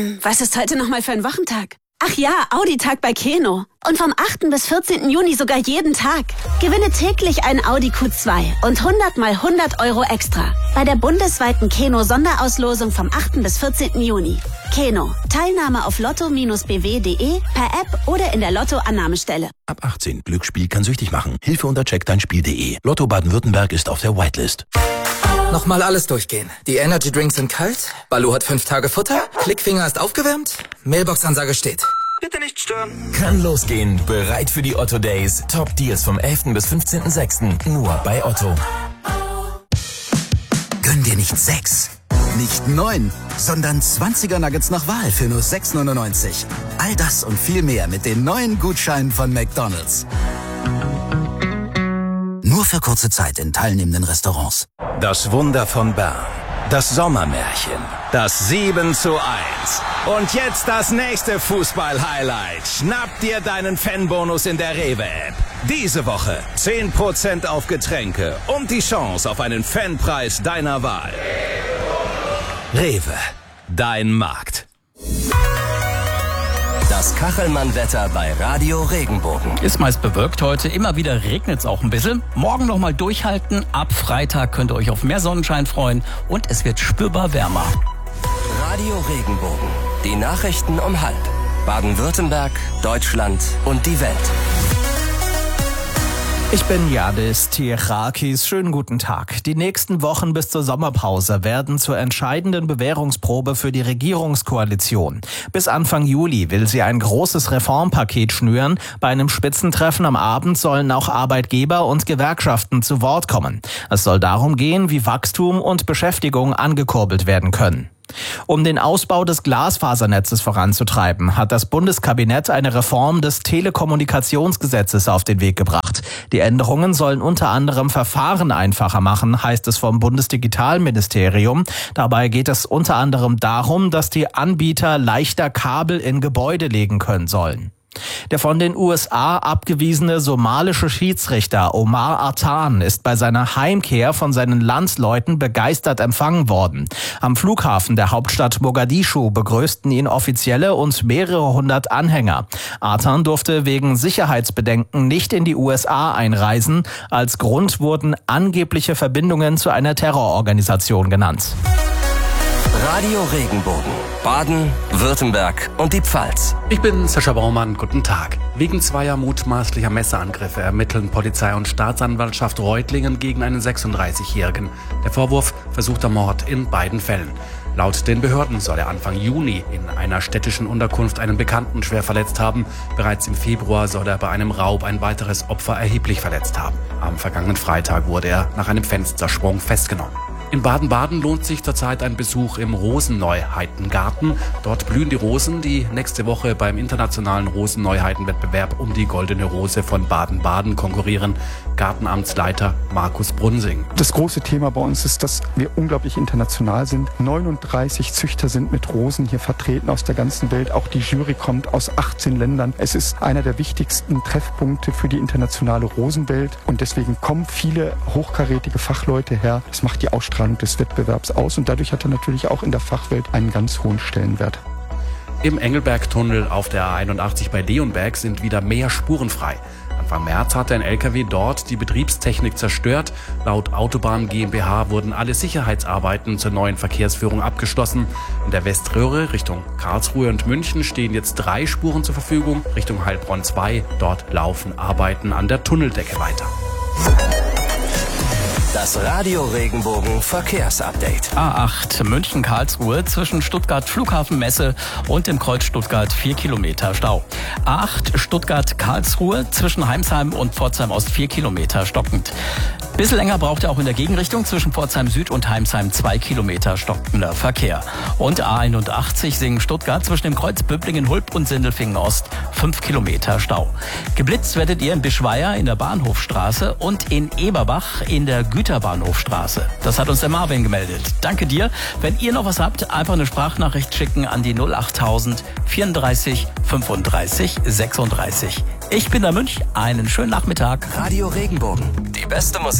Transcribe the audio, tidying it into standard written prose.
Was ist heute nochmal für ein Wochentag? Ach ja, Audi-Tag bei Keno. Und vom 8. bis 14. Juni sogar jeden Tag. Gewinne täglich einen Audi Q2 und 100 mal 100 € extra. Bei der bundesweiten Keno-Sonderauslosung vom 8. bis 14. Juni. Keno. Teilnahme auf lotto-bw.de, per App oder in der Lotto-Annahmestelle. Ab 18. Glücksspiel kann süchtig machen. Hilfe unter checkdeinspiel.de. Lotto Baden-Württemberg ist auf der Whitelist. Nochmal alles durchgehen. Die Energy Drinks sind kalt, Baloo hat 5 Tage Futter, Klickfinger ist aufgewärmt, Mailbox-Ansage steht. Bitte nicht stören. Kann losgehen. Bereit für die Otto Days. Top Deals vom 11. bis 15.06. Nur bei Otto. Gönn dir nicht 6, nicht 9, sondern 20er Nuggets nach Wahl für nur 6,99. All das und viel mehr mit den neuen Gutscheinen von McDonald's. Nur für kurze Zeit in teilnehmenden Restaurants. Das Wunder von Bern. Das Sommermärchen. Das 7:1. Und jetzt das nächste Fußball-Highlight. Schnapp dir deinen Fanbonus in der Rewe-App. Diese Woche 10% auf Getränke und die Chance auf einen Fanpreis deiner Wahl. Rewe. Dein Markt. Das Kachelmann-Wetter bei Radio Regenbogen. Ist meist bewölkt heute, immer wieder regnet es auch ein bisschen. Morgen nochmal durchhalten, ab Freitag könnt ihr euch auf mehr Sonnenschein freuen und es wird spürbar wärmer. Radio Regenbogen, die Nachrichten um 12:30. Baden-Württemberg, Deutschland und die Welt. Ich bin Yadis Tirakis. Schönen guten Tag. Die nächsten Wochen bis zur Sommerpause werden zur entscheidenden Bewährungsprobe für die Regierungskoalition. Bis Anfang Juli will sie ein großes Reformpaket schnüren. Bei einem Spitzentreffen am Abend sollen auch Arbeitgeber und Gewerkschaften zu Wort kommen. Es soll darum gehen, wie Wachstum und Beschäftigung angekurbelt werden können. Um den Ausbau des Glasfasernetzes voranzutreiben, hat das Bundeskabinett eine Reform des Telekommunikationsgesetzes auf den Weg gebracht. Die Änderungen sollen unter anderem Verfahren einfacher machen, heißt es vom Bundesdigitalministerium. Dabei geht es unter anderem darum, dass die Anbieter leichter Kabel in Gebäude legen können sollen. Der von den USA abgewiesene somalische Schiedsrichter Omar Artan ist bei seiner Heimkehr von seinen Landsleuten begeistert empfangen worden. Am Flughafen der Hauptstadt Mogadischu begrüßten ihn Offizielle und mehrere hundert Anhänger. Artan durfte wegen Sicherheitsbedenken nicht in die USA einreisen. Als Grund wurden angebliche Verbindungen zu einer Terrororganisation genannt. Radio Regenbogen, Baden, Württemberg und die Pfalz. Ich bin Sascha Baumann, guten Tag. Wegen zweier mutmaßlicher Messerangriffe ermitteln Polizei und Staatsanwaltschaft Reutlingen gegen einen 36-Jährigen. Der Vorwurf: versuchter Mord in beiden Fällen. Laut den Behörden soll er Anfang Juni in einer städtischen Unterkunft einen Bekannten schwer verletzt haben. Bereits im Februar soll er bei einem Raub ein weiteres Opfer erheblich verletzt haben. Am vergangenen Freitag wurde er nach einem Fenstersprung festgenommen. In Baden-Baden lohnt sich zurzeit ein Besuch im Rosenneuheitengarten. Dort blühen die Rosen, die nächste Woche beim internationalen Rosenneuheitenwettbewerb um die Goldene Rose von Baden-Baden konkurrieren. Gartenamtsleiter Markus Brunsing. Das große Thema bei uns ist, dass wir unglaublich international sind. 39 Züchter sind mit Rosen hier vertreten aus der ganzen Welt. Auch die Jury kommt aus 18 Ländern. Es ist einer der wichtigsten Treffpunkte für die internationale Rosenwelt. Und deswegen kommen viele hochkarätige Fachleute her. Das macht die Ausstrahlung des Wettbewerbs aus und dadurch hat er natürlich auch in der Fachwelt einen ganz hohen Stellenwert. Im Engelbergtunnel auf der A81 bei Leonberg sind wieder mehr Spuren frei. Anfang März hatte ein LKW dort die Betriebstechnik zerstört. Laut Autobahn GmbH wurden alle Sicherheitsarbeiten zur neuen Verkehrsführung abgeschlossen. In der Weströhre Richtung Karlsruhe und München stehen jetzt 3 Spuren zur Verfügung. Richtung Heilbronn 2, dort laufen Arbeiten an der Tunneldecke weiter. Das Radio Regenbogen Verkehrsupdate. A8 München-Karlsruhe zwischen Stuttgart Flughafenmesse und dem Kreuz Stuttgart 4 Kilometer Stau. A8 Stuttgart-Karlsruhe zwischen Heimsheim und Pforzheim Ost 4 Kilometer stockend. Bisschen länger braucht er auch in der Gegenrichtung zwischen Pforzheim Süd und Heimsheim 2 Kilometer stockender Verkehr. Und A81 Singen-Stuttgart zwischen dem Kreuz Böblingen-Hulb und Sindelfingen Ost 5 Kilometer Stau. Geblitzt werdet ihr in Bischweier in der Bahnhofstraße und in Eberbach in der Güterbahnhofstraße. Das hat uns der Marvin gemeldet. Danke dir. Wenn ihr noch was habt, einfach eine Sprachnachricht schicken an die 08000 34 35 36. Ich bin der Münch. Einen schönen Nachmittag. Radio Regenbogen. Die beste Musik